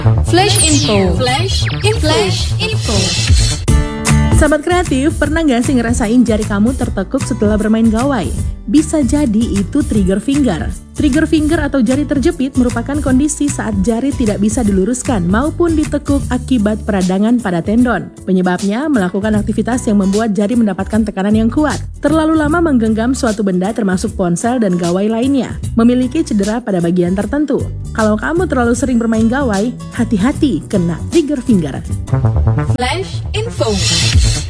Flash Info. Flash Info. Sahabat kreatif, pernah nggak sih ngerasain jari kamu tertekuk setelah bermain gawai? Bisa jadi itu trigger finger. Trigger finger atau jari terjepit merupakan kondisi saat jari tidak bisa diluruskan maupun ditekuk akibat peradangan pada tendon. Penyebabnya melakukan aktivitas yang membuat jari mendapatkan tekanan yang kuat. Terlalu lama menggenggam suatu benda termasuk ponsel dan gawai lainnya. Memiliki cedera pada bagian tertentu. Kalau kamu terlalu sering bermain gawai, hati-hati kena trigger finger. Flash Info.